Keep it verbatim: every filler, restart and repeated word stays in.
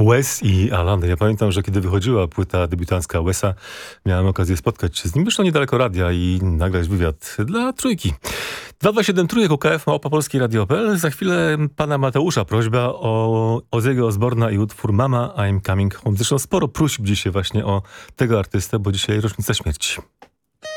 Wes i Alan. Ja pamiętam, że kiedy wychodziła płyta debiutancka Wesa, miałem okazję spotkać się z nim, zresztą niedaleko radia i nagrać wywiad dla Trójki. dwa dwa siedem Trójek U K F, małpa polski radio kropka p l. Za chwilę pana Mateusza prośba o Ozzy'ego Osborna i utwór Mama I'm Coming Home. Zresztą sporo próśb dzisiaj właśnie o tego artystę, bo dzisiaj rocznica śmierci.